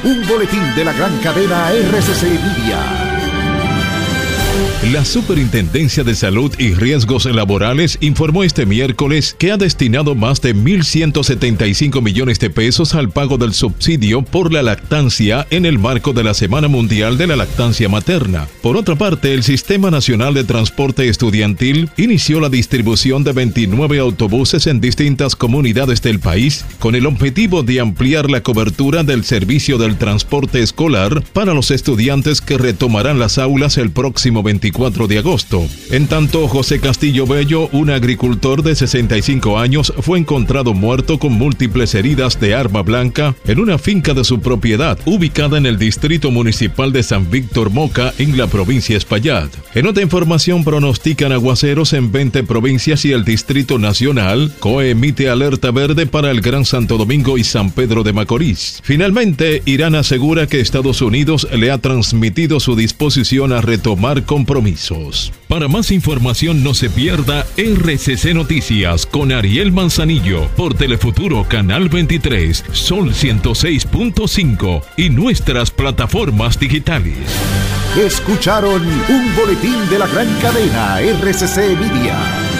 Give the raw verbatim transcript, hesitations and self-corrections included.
un boletín de la gran cadena R C C Media. La Superintendencia de Salud y Riesgos Laborales informó este miércoles que ha destinado más de mil ciento setenta y cinco millones de pesos al pago del subsidio por la lactancia en el marco de la Semana Mundial de la Lactancia Materna. Por otra parte, el Sistema Nacional de Transporte Estudiantil inició la distribución de veintinueve autobuses en distintas comunidades del país con el objetivo de ampliar la cobertura del servicio del transporte escolar para los estudiantes que retomarán las aulas el próximo veinticuatro de agosto. En tanto, José Castillo Bello, un agricultor de sesenta y cinco años, fue encontrado muerto con múltiples heridas de arma blanca en una finca de su propiedad, ubicada en el distrito municipal de San Víctor Moca, en la provincia Espaillat. En otra información, pronostican aguaceros en veinte provincias y el Distrito Nacional. C O E emite alerta verde para el Gran Santo Domingo y San Pedro de Macorís. Finalmente, Irán asegura que Estados Unidos le ha transmitido su disposición a retomar compromisos. Para más información, no se pierda R C C Noticias con Ariel Manzanillo por Telefuturo Canal veintitrés, Sol ciento seis punto cinco y nuestras plataformas digitales. Escucharon un boletín de la gran cadena R C C Media.